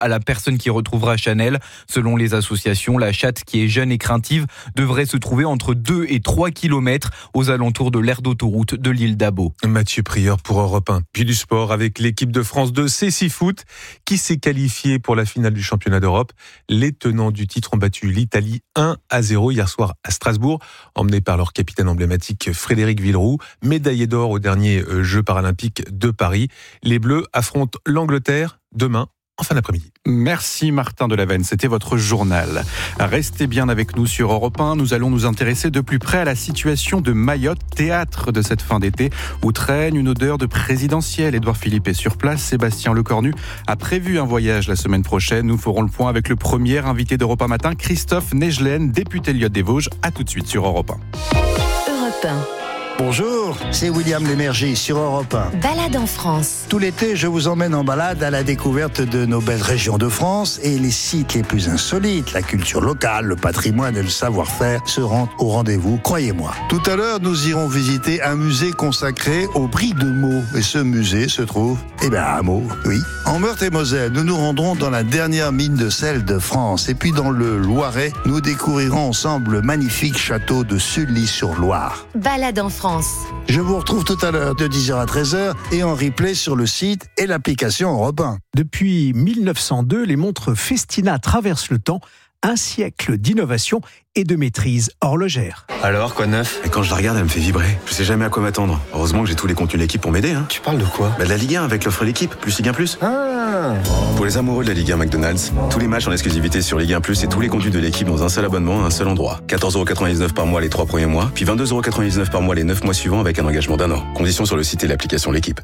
à la personne qui retrouvera Chanel. Selon les associations, la chatte, qui est jeune et craintive, devrait se trouver entre 2 et 3 kilomètres aux alentours de l'aire d'autoroute de l'île d'Abo. Mathieu Prieur pour Europe 1. Puis du sport avec l'équipe de France de CC Foot qui s'est qualifiée pour la finale du championnat d'Europe. Les tenants du titre ont battu l'Italie 1-0 hier soir à Strasbourg, emmenés par leur capitaine emblématique Frédéric Villeroux, médaillé d'or aux derniers Jeux paralympiques de Paris. Les Bleus affrontent l'Angleterre demain en fin d'après-midi. Merci Martin Delavenne, c'était votre journal. Restez bien avec nous sur Europe 1. Nous allons nous intéresser de plus près à la situation de Mayotte, théâtre de cette fin d'été, où traîne une odeur de présidentielle. Édouard Philippe est sur place. Sébastien Lecornu a prévu un voyage la semaine prochaine. Nous ferons le point avec le premier invité d'Europe 1 matin, Christophe Negelen, député Lyotte des Vosges. À tout de suite sur Europe 1. Europe 1. Bonjour, c'est William Lémergie sur Europe 1. Balade en France. Tout l'été, je vous emmène en balade à la découverte de nos belles régions de France et les sites les plus insolites. La culture locale, le patrimoine et le savoir-faire seront au rendez-vous, croyez-moi. Tout à l'heure, nous irons visiter un musée consacré au brie de Meaux. Et ce musée se trouve, à Meaux, oui. En Meurthe-et-Moselle, nous nous rendrons dans la dernière mine de sel de France. Et puis dans le Loiret, nous découvrirons ensemble le magnifique château de Sully-sur-Loire. Balade en France. Je vous retrouve tout à l'heure de 10h à 13h et en replay sur le site et l'application Europe 1. Depuis 1902, les montres Festina traversent le temps, un siècle d'innovation et de maîtrise horlogère. Alors, quoi de neuf ? Et quand je la regarde, elle me fait vibrer. Je sais jamais à quoi m'attendre. Heureusement que j'ai tous les contenus de l'équipe pour m'aider. Tu parles de quoi ? De la Ligue 1 avec l'offre l'équipe, plus Ligue 1 plus. Pour les amoureux de la Ligue 1 McDonald's, tous les matchs en exclusivité sur Ligue 1 plus et tous les contenus de l'équipe dans un seul abonnement à un seul endroit. 14,99€ par mois les 3 premiers mois, puis 22,99€ par mois les 9 mois suivants avec un engagement d'1 an. Conditions sur le site et l'application L'équipe.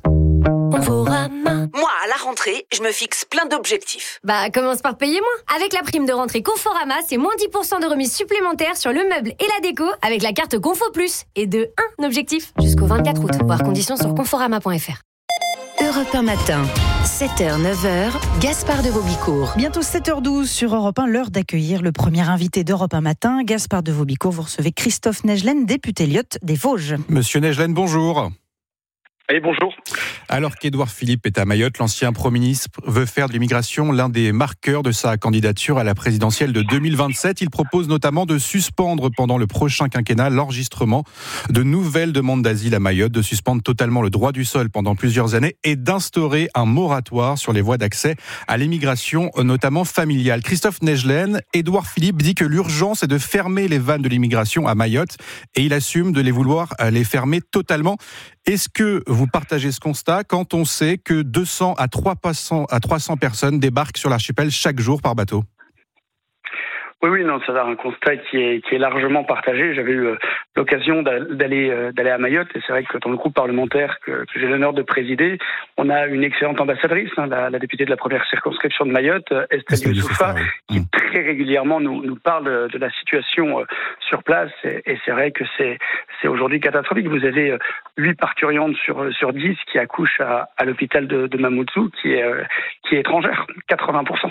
Moi, à la rentrée, je me fixe plein d'objectifs. Commence par payer moins. Avec la prime de rentrée Conforama, c'est moins 10% de remise supplémentaire sur le meuble et la déco avec la carte Confo Plus. Et de 1 objectif jusqu'au 24 août. Voir conditions sur conforama.fr. Europe 1 matin, 7h, 9h, Gaspard de Vaubicourt. Bientôt 7h12 sur Europe 1, l'heure d'accueillir le premier invité d'Europe 1 matin, Gaspard de Vaubicourt. Vous recevez Christophe Negelen, député Lyotte des Vosges. Monsieur Negelen, bonjour. Et bonjour. Alors qu'Édouard Philippe est à Mayotte, l'ancien Premier ministre veut faire de l'immigration l'un des marqueurs de sa candidature à la présidentielle de 2027. Il propose notamment de suspendre pendant le prochain quinquennat l'enregistrement de nouvelles demandes d'asile à Mayotte, de suspendre totalement le droit du sol pendant plusieurs années et d'instaurer un moratoire sur les voies d'accès à l'immigration, notamment familiale. Christophe Negelen, Édouard Philippe dit que l'urgence est de fermer les vannes de l'immigration à Mayotte et il assume de les vouloir les fermer totalement. Est-ce que vous partagez ce constat quand on sait que 200 à 300 personnes débarquent sur l'archipel chaque jour par bateau ? Oui, non, c'est un constat qui est largement partagé. J'avais eu l'occasion d'aller à Mayotte et c'est vrai que dans le groupe parlementaire que j'ai l'honneur de présider, on a une excellente ambassadrice, la députée de la première circonscription de Mayotte, Estelle Youssoufa, qui très régulièrement nous parle de la situation sur place et c'est vrai que c'est aujourd'hui catastrophique. Vous avez 8 parturientes sur 10 qui accouchent à l'hôpital de Mamoudzou qui est étrangère, 80%.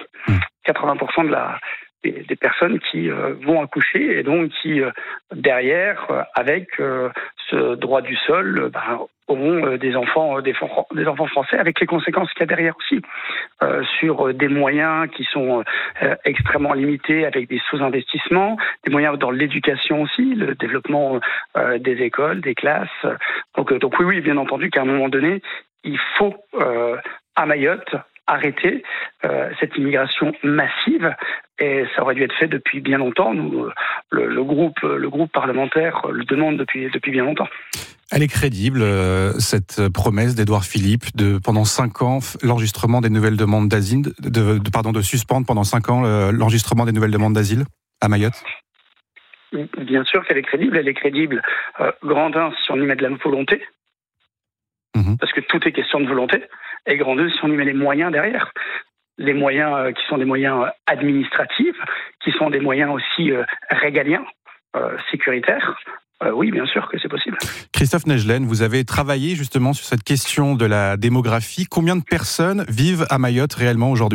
80% des personnes qui vont accoucher et donc qui, derrière, avec ce droit du sol, auront des enfants français, avec les conséquences qu'il y a derrière aussi, sur des moyens qui sont extrêmement limités, avec des sous-investissements, des moyens dans l'éducation aussi, le développement des écoles, des classes. Donc oui, bien entendu qu'à un moment donné, il faut, à Mayotte, arrêter cette immigration massive et ça aurait dû être fait depuis bien longtemps. Nous, le groupe parlementaire le demande depuis bien longtemps. Elle est crédible, cette promesse d'Édouard Philippe de pendant 5 ans l'enregistrement des nouvelles demandes d'asile, de suspendre pendant 5 ans l'enregistrement des nouvelles demandes d'asile à Mayotte. Bien sûr qu'elle est crédible. Elle est crédible. Grand 1, si on y met de la volonté. Parce que tout est question de volonté, et grand 2, si on y met les moyens derrière. Les moyens qui sont des moyens administratifs, qui sont des moyens aussi régaliens, sécuritaires. Oui, bien sûr que c'est possible. Christophe Negelen, vous avez travaillé justement sur cette question de la démographie. Combien de personnes vivent à Mayotte réellement aujourd'hui ?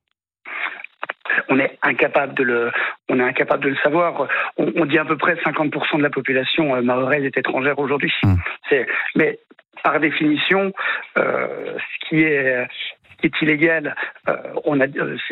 On est incapable de le savoir. On dit à peu près 50% de la population mahoraise est étrangère aujourd'hui. Mais par définition, ce qui est illégal,